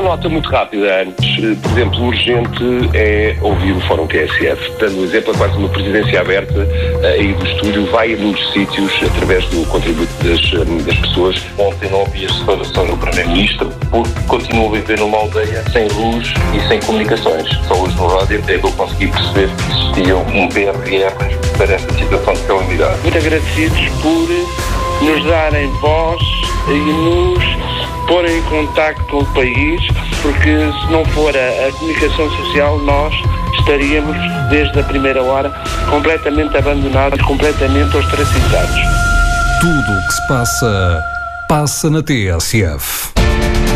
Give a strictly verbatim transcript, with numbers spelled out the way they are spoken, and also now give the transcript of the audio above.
nota muito rápida antes. Por exemplo, urgente é ouvir o Fórum T S F. Dando um exemplo, é quase uma presidência aberta aí do estúdio, vai a muitos sítios através do contributo das, das pessoas. Ontem não ouvi as declarações do Primeiro-Ministro porque continuo a viver numa aldeia sem luz e sem comunicações. Só hoje no rádio é que eu consegui perceber que existia um P R R para esta situação de calamidade. Muito agradecidos por nos darem voz e nos porem em contacto com o país, porque se não for a, a comunicação social, nós estaríamos, desde a primeira hora, completamente abandonados, completamente ostracizados. Tudo o que se passa, passa na T S F.